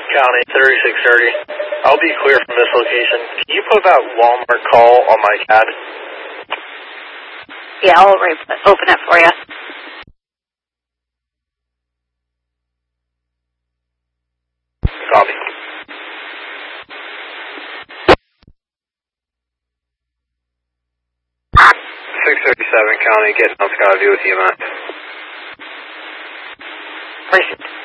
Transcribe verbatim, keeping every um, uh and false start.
County, thirty-six thirty. I'll be clear from this location. Can you put that Walmart call on my C A D? Yeah, I'll open it for you. Copy. six thirty-seven County, getting on Skyview with E M S. Appreciate it.